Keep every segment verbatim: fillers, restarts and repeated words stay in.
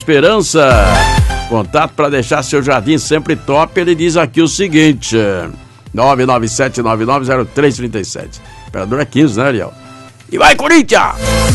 Esperança. Contato para deixar seu jardim sempre top. Ele diz aqui o seguinte: nove nove sete nove nove zero três três sete. Operador é quinze, né, Ariel? E vai, Corinthians!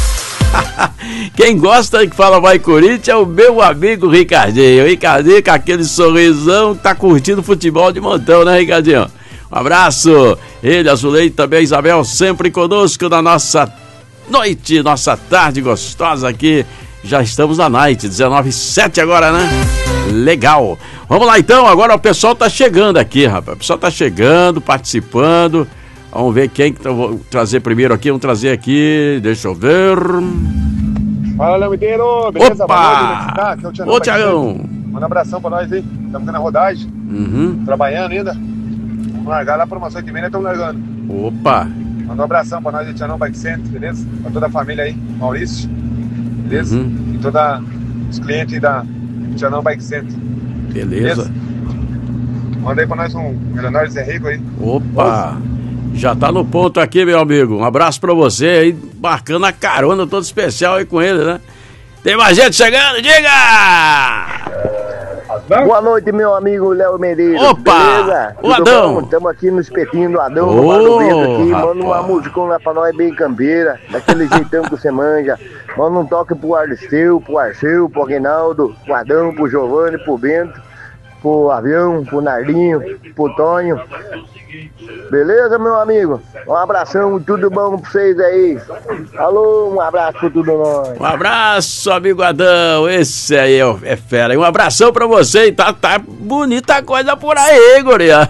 Quem gosta que fala vai, Corinthians é o meu amigo Ricardinho. O Ricardinho com aquele sorrisão, tá curtindo futebol de montão, né, Ricardinho? Um abraço. Ele, Azuleide, também Isabel, sempre conosco na nossa noite, nossa tarde gostosa aqui. Já estamos na night, dezenove e sete agora, né? Legal. Vamos lá então, agora o pessoal tá chegando aqui, rapaz. O pessoal tá chegando, participando. Vamos ver quem que eu vou trazer primeiro aqui. Vamos trazer aqui, deixa eu ver. Fala, Léo Mineiro, beleza? Opa! Tá? Aqui é o Tiagão. Ô, Tiagão. Manda um abração pra nós aí. Estamos na rodagem, Uhum. trabalhando ainda. Vamos largar lá para umas oito e meia, estamos largando. Opa! Manda um abração pra nós aí, Tiagão Bike Center, beleza? Pra toda a família aí, Maurício, beleza? Uhum. E todos os clientes aí da Tiagão Bike Center. Beleza. Beleza? Manda aí pra nós um milionário Zé Rico aí. Opa! Já tá no ponto aqui, meu amigo. Um abraço pra você aí, marcando a carona todo especial aí com ele, né? Tem mais gente chegando, diga! Boa noite, meu amigo Léo Medeiros. Opa! Beleza? O Adão! Estamos aqui no espetinho do Adão, Ô, no Bar do Vento aqui. rapaz. Manda uma musicona lá pra nós, bem campeira, daquele jeitão que você manja. Manda um toque pro Arceu, pro Arceu, pro Aguinaldo, pro Adão, pro Giovanni, pro Bento, pro Avião, pro Nardinho, pro Tonho. Beleza, meu amigo? Um abração, tudo bom pra vocês aí. Alô, um abraço pra tudo nós. Um abraço, amigo Adão. Esse aí é, é fera. E um abração pra você. Tá, tá bonita a coisa por aí, guria.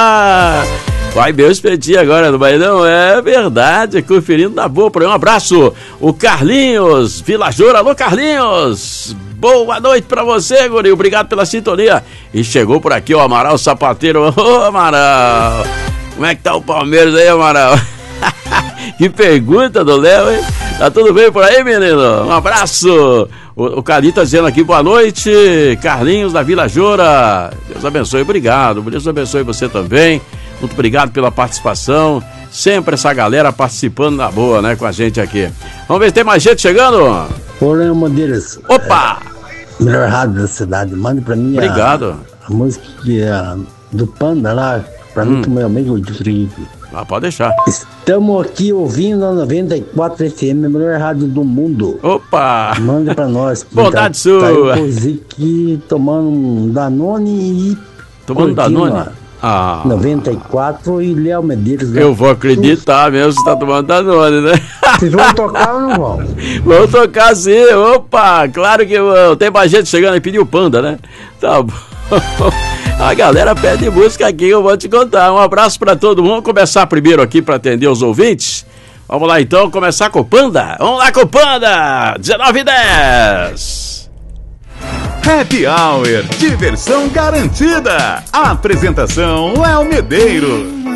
Vai ver o espetinho agora, não vai não? É verdade, conferindo na boa por aí. Um abraço. O Carlinhos, Vilajoura. Alô, Carlinhos. Boa noite pra você, guri. Obrigado pela sintonia. E chegou por aqui o Amaral Sapateiro. Ô, Amaral. Como é que tá o Palmeiras aí, Amaral? Que pergunta do Léo, hein? Tá tudo bem por aí, menino? Um abraço. O, o Carlinhos tá dizendo aqui, boa noite. Carlinhos da Vila Joura. Deus abençoe, obrigado. Deus abençoe você também. Muito obrigado pela participação. Sempre essa galera participando na boa, né, com a gente aqui. Vamos ver se tem mais gente chegando. Ô, Léo Medeiros. Opa! É, melhor rádio da cidade. Mande pra mim Obrigado. A, a música que é do Panda lá, pra Hum. mim, com meu amigo de Felipe. Ah, pode deixar. Estamos aqui ouvindo a noventa e quatro F M, a melhor rádio do mundo. Opa! Manda pra nós. Bondade tá, sua. Tá eu aqui tomando um Danone e Tomando curtindo Danone? a Ah, noventa e quatro e Léo Medeiros. Né? eu vou acreditar mesmo se tá tomando Danone, né? Vocês vão tocar ou não vão? Vamos tocar sim, opa, claro que vão. Tem mais gente chegando e pediu Panda, né? Tá bom. A galera pede música aqui, eu vou te contar. Um abraço pra todo mundo. Vamos começar primeiro aqui pra atender os ouvintes. Vamos lá então, começar com o Panda. Vamos lá com o Panda, dezenove e dez. Happy Hour, diversão garantida. Apresentação Léo Medeiros.